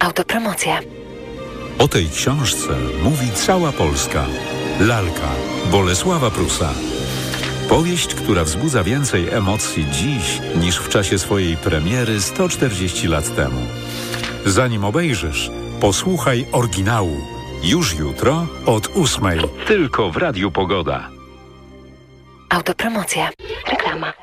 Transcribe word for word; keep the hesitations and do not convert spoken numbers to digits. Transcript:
Autopromocja. O tej książce mówi cała Polska. Lalka Bolesława Prusa. Powieść, która wzbudza więcej emocji dziś niż w czasie swojej premiery sto czterdzieści lat temu. Zanim obejrzysz, posłuchaj oryginału. Już jutro od ósmej. Tylko w Radiu Pogoda. Autopromocja. Reklama.